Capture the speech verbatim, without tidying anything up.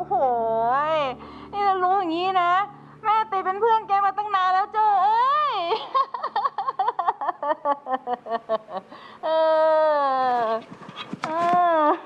โหนี่จะรู้อย่างนี้นะแม่ติเป็นเพื่อนแกมาตั้งนานแล้วโจ้เอ้ย